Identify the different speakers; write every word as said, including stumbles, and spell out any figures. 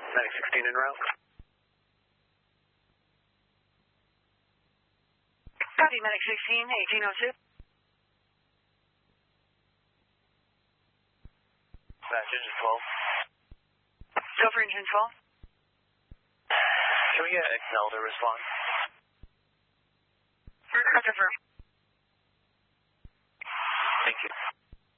Speaker 1: Medic sixteen en route.
Speaker 2: Copy, Medic sixteen, eighteen oh six.
Speaker 1: Dispatch engine twelve.
Speaker 2: Silver engine twelve.
Speaker 1: Can we get Excel to respond?